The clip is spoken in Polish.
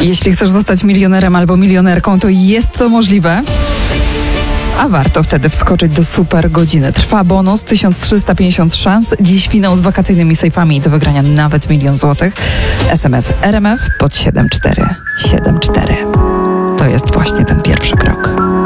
Jeśli chcesz zostać milionerem albo milionerką, to jest to możliwe. A warto wtedy wskoczyć do super godziny. Trwa bonus 1350 szans. Dziś finał z wakacyjnymi sejfami i do wygrania nawet 1 000 000 złotych. SMS RMF pod 7474. To jest właśnie ten pierwszy krok.